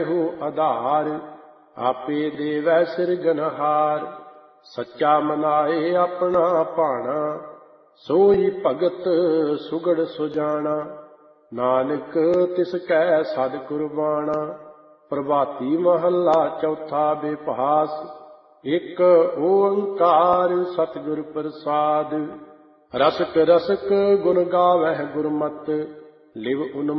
ਹੋ ਆਧਾਰ, ਆਪੇ ਦੇਵੈ ਸਿਰਜਨਹਾਰ। ਸੱਚਾ ਮਨਾਏ ਆਪਣਾ ਭਾਣਾ, ਸੋਈ ਭਗਤ ਸੁਗੜ ਸੁਜਾਣਾ। ਨਾਨਕ ਤਿਸ ਕੈ ਸਦ ਕੁਰਬਾਣਾ। ਪ੍ਰਭਾਤੀ ਮਹੱਲਾ ਚੌਥਾ ਬੇਭਾਸ। ਇੱਕ ਓੰਕਾਰ ਸਤਿਗੁਰ ਪ੍ਰਸਾਦਿ। ਰਸਕ ਰਸਕ ਗੁਣ ਗਾਵਹਿ ਗੁਰਮਤਿ, ਲਿਵ ਉਨ